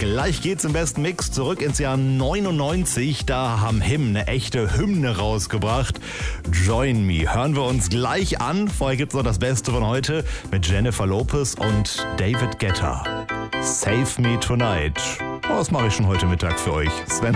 Gleich geht's im besten Mix zurück ins Jahr 99. Da haben Him eine echte Hymne rausgebracht. Join Me. Hören wir uns gleich an. Vorher gibt's noch das Beste von heute mit Jennifer Lopez und David Guetta. Save Me Tonight. Oh, das mache ich schon heute Mittag für euch. Sven